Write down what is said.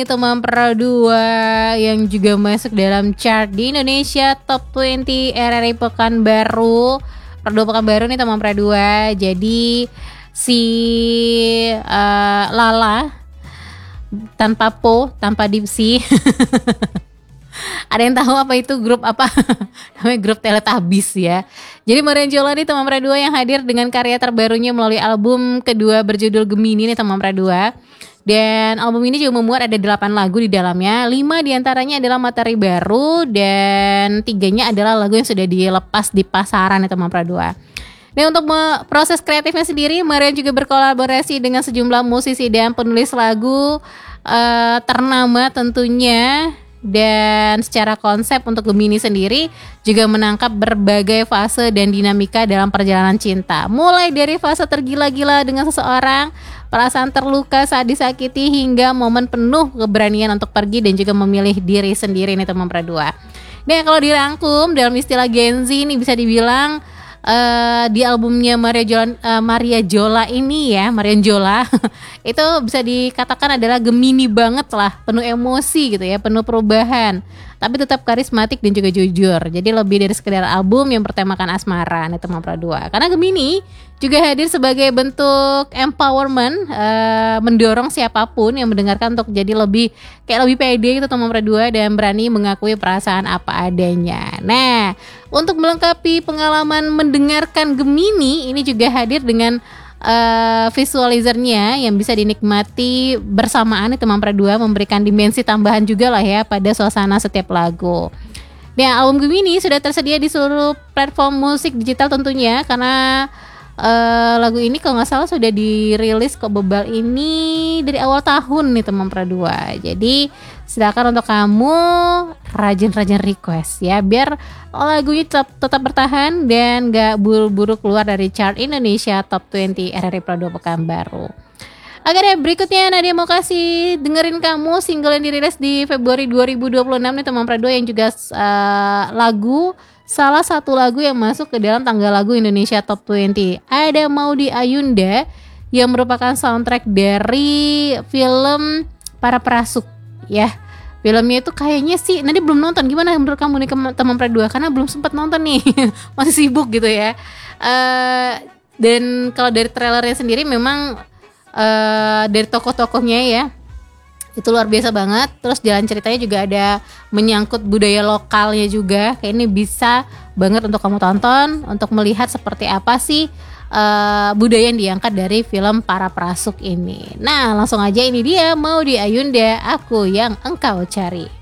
teman Pro 2 yang juga masuk dalam chart di Indonesia Top 20 RRI Pekanbaru. Pro 2 Pekanbaru nih teman Pro 2. Jadi si Lala tanpa Po, tanpa Dipsy. Ada yang tahu apa itu grup apa? Namanya grup Teletubbies ya. Jadi Marian Jola nih teman Pro 2 yang hadir dengan karya terbarunya melalui album kedua berjudul Gemini nih teman Pro 2. Dan album ini juga memuat ada 8 lagu di dalamnya. 5 diantaranya adalah materi baru dan 3-nya adalah lagu yang sudah dilepas di pasaran ya teman Pro 2. Dan untuk proses kreatifnya sendiri, Marian juga berkolaborasi dengan sejumlah musisi dan penulis lagu ternama tentunya. Dan secara konsep untuk Gemini sendiri juga menangkap berbagai fase dan dinamika dalam perjalanan cinta. Mulai dari fase tergila-gila dengan seseorang, perasaan terluka saat disakiti, hingga momen penuh keberanian untuk pergi dan juga memilih diri sendiri nih teman Pro 2. Dan kalau dirangkum dalam istilah Gen Z nih bisa dibilang di albumnya Marian Jola ini ya, Marian Jola itu bisa dikatakan adalah Gemini banget lah, penuh emosi gitu ya, penuh perubahan, tapi tetap karismatik dan juga jujur. Jadi lebih dari sekedar album yang bertemakan asmara nih teman Pro 2. Karena Gemini juga hadir sebagai bentuk empowerment, mendorong siapapun yang mendengarkan untuk jadi lebih pede gitu teman Pro 2 dan berani mengakui perasaan apa adanya. Nah, untuk melengkapi pengalaman mendengarkan Gemini, ini juga hadir dengan visualizernya yang bisa dinikmati bersamaan nih teman Pro 2, memberikan dimensi tambahan juga lah ya pada suasana setiap lagu. Nah, album Gemini sudah tersedia di seluruh platform musik digital tentunya, karena lagu ini kalau nggak salah sudah dirilis kok bebal ini dari awal tahun nih teman Pro 2. Jadi silakan untuk kamu rajin-rajin request ya, biar lagunya tetap bertahan dan gak buru-buru keluar dari chart Indonesia Top 20 RRI Pro 2 Pekanbaru. Oke deh, berikutnya Nadia mau kasih dengerin kamu single yang dirilis di Februari 2026 nih teman Pro 2, yang juga salah satu lagu yang masuk ke dalam tanggal lagu Indonesia Top 20. Ada Maudy Ayunda yang merupakan soundtrack dari film Para Perasuk ya. Filmnya itu kayaknya sih nanti belum nonton. Gimana menurut kamu nih teman Pro 2? Karena belum sempat nonton nih. Masih sibuk gitu ya. Dan kalau dari trailernya sendiri memang dari tokoh-tokohnya ya, itu luar biasa banget. Terus jalan ceritanya juga ada menyangkut budaya lokalnya juga. Kayak ini bisa banget untuk kamu tonton, untuk melihat seperti apa sih budaya yang diangkat dari film Para Perasuk ini. Nah, langsung aja, ini dia Maudy Ayunda, Aku Yang Engkau Cari.